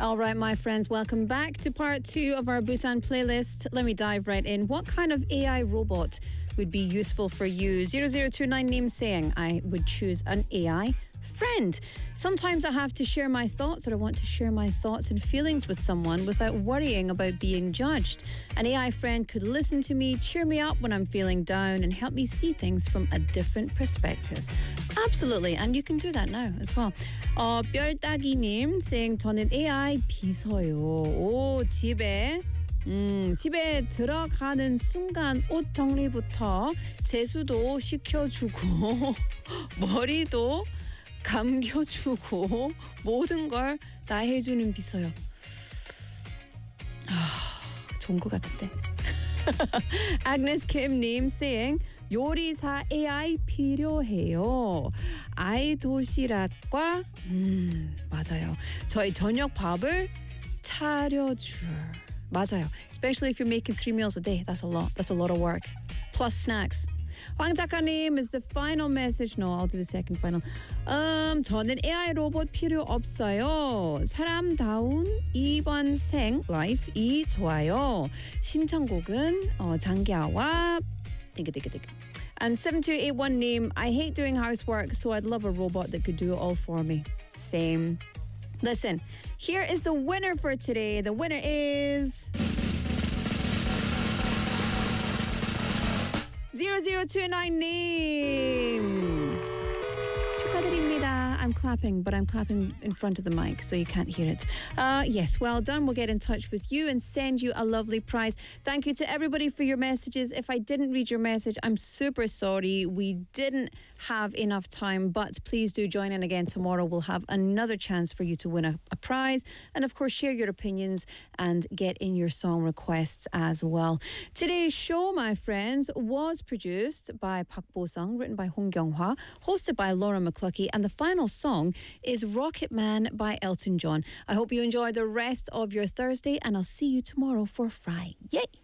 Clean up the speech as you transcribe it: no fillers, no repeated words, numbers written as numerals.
All right, my friends, welcome back to part 2 of our Busan playlist. Let me dive right in. What kind of AI robot would be useful for you? 0029 name saying, I would choose an AI friend. Sometimes I have to share my thoughts, or I want to share my thoughts and feelings with someone without worrying about being judged. An AI friend could listen to me, cheer me up when I'm feeling down, and help me see things from a different perspective. Absolutely, and you can do that now as well. 뼈다귀님 saying 저는 AI 비서요. 오, 집에 들어가는 순간 옷 정리부터 세수도 시켜주고 머리도 감겨주고 모든 걸 다 해주는 비서요. 좋은 것 같은데. Agnes Kim name saying 요리사 AI 필요해요. 아이 도시락과 맞아요. 저희 저녁 밥을 차려줄. 맞아요. Especially if you're making 3 meals a day. That's a lot. That's a lot of work. Plus snacks. 황 작가님 is the final message. No, I'll do the second final. 저는 AI 로봇 필요 없어요. 사람다운 이번 생 라이프이 좋아요. 신청곡은 장기하와 띵기띵기띵기. And 7281 name, I hate doing housework, so I'd love a robot that could do it all for me. Same. Listen, here is the winner for today. The winner is 0029 name. 축하드립니다. I'm clapping, but I'm clapping in front of the mic, so you can't hear it. Yes, well done. We'll get in touch with you and send you a lovely prize. Thank you to everybody for your messages. If I didn't read your message, I'm super sorry. We didn't have enough time, but please do join in again tomorrow. We'll have another chance for you to win a prize. And of course, share your opinions and get in your song requests as well. Today's show, my friends, was produced by Park Bo-sung, written by Hong Kyung-hwa, hosted by Laura McCluskey, and the final song is Rocket Man by Elton John. I hope you enjoy the rest of your Thursday, and I'll see you tomorrow for Friday. Yay!